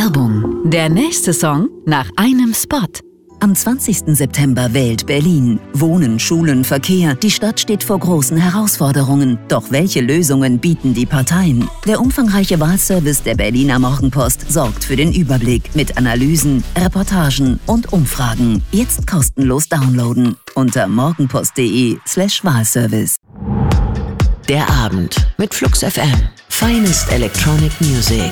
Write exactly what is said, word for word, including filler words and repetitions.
Werbung. Der nächste Song nach einem Spot. Am zwanzigsten September wählt Berlin. Wohnen, Schulen, Verkehr. Die Stadt steht vor großen Herausforderungen. Doch welche Lösungen bieten die Parteien? Der umfangreiche Wahlservice der Berliner Morgenpost sorgt für den Überblick mit Analysen, Reportagen und Umfragen. Jetzt kostenlos downloaden unter morgenpost.de slash Wahlservice. Der Abend mit Flux F M. Finest Electronic Music.